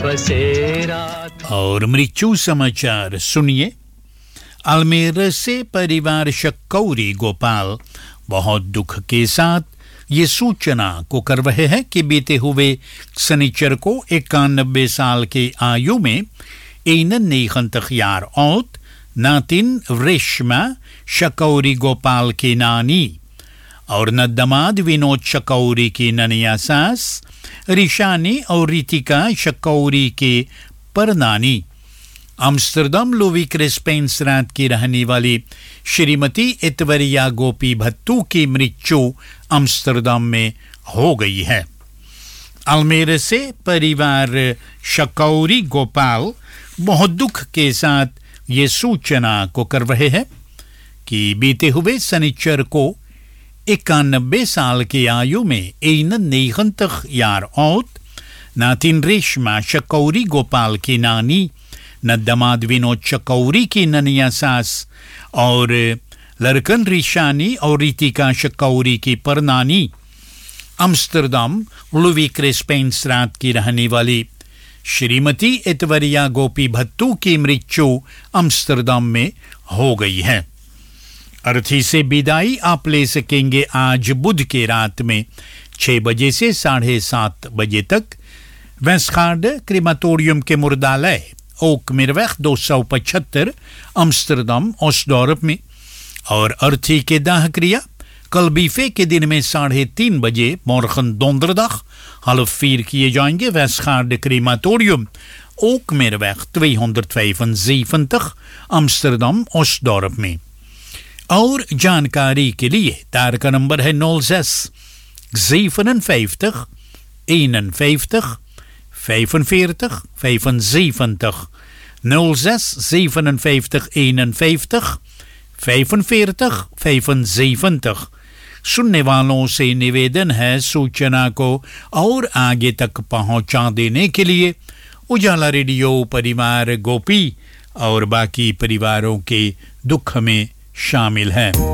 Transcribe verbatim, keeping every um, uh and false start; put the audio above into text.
बसेरा। और मृत्यु समाचार सुनिए। अल्मेरा से परिवार शक्कौरी गोपाल बहुत दुख के साथ ये सूचना को कर रहे हैं कि बीते हुए शनिचर को इक्यानबे साल की आयु में een negentig jaar oud नातिन रेशमा शकौरी गोपाल की नानी और न दामाद विनोद शकौरी की ननिया सास रिशानी और रितिका शकौरी के परनानी अम्स्टरडम लुवी क्रिस्पेंसरात की रहने वाली श्रीमती इतवरिया गोपी भत्तू की मृत्यु अम्स्टरडम में हो गई है। अल्मेरा से परिवार शकौरी गोपाल बहुत दुख के साथ ये सूचना को कर रहे हैं कि बीते हुए शनिचर को इक्यानबे साल की आयु में eenennegentig jaar oud नातिन रेशमा शकौरी गोपाल की नानी न दामाद विनोद शकौरी की ननिया सास और लड़कन रिशानी और रितिका शकौरी की परनानी अम्स्टरडम लुवी क्रिस्पेंसरात की रहने वाली श्रीमती इतवरिया गोपी भत्तू की मृत्यु अम्स्टरडम में हो गई है। अर्थी से विदाई आप ले सकेंगे आज बुध के रात में छह बजे से साढ़े सात बजे तक वेस्टगार्ड क्रीमाटोरियम के मुर्दालय ओक मिरवेख दो सौ पचहत्तर अम्स्टरडम ओस्डोर्प में और अर्थी के दाह क्रिया कल बीफे के दिन में साढ़े तीन बजे मोरखन दोंदरदाग हाल फिर किए जाएंगे वेस्टगार्ड क्रीमाटोरियम ओक मिरवेख tweehonderdvijfenzeventig अम्स्टरडम ओस्डोर्प में। और जानकारी के लिए तार का नंबर है nul zes zevenenvijftig eenenvijftig vijfenveertig vijfenzeventig nul zes zevenenvijftig eenenvijftig vijfenveertig vijfenzeventig। सुनने वालों से निवेदन है सूचना को और आगे तक पहुंचा देने के लिए उजाला रेडियो परिवार गोपी और बाकी परिवारों के दुख में शामिल है।